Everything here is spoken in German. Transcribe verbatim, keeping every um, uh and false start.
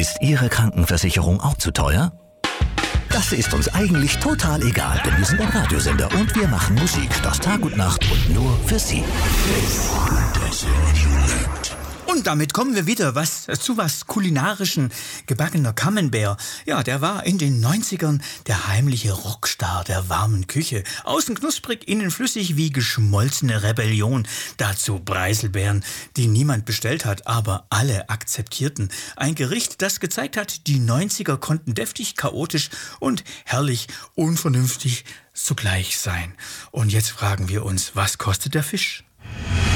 Ist Ihre Krankenversicherung auch zu teuer? Das ist uns eigentlich total egal, denn wir sind ein Radiosender und wir machen Musik, das Tag und Nacht und nur für Sie. Und damit kommen wir wieder was, zu was kulinarischen. Gebackener Camembert, ja, der war in den neunzigern der heimliche Rockstar der warmen Küche. Außen knusprig, innen flüssig wie geschmolzene Rebellion. Dazu Preiselbeeren, die niemand bestellt hat, aber alle akzeptierten. Ein Gericht, das gezeigt hat, die neunziger konnten deftig, chaotisch und herrlich unvernünftig zugleich sein. Und jetzt fragen wir uns, was kostet der Fisch?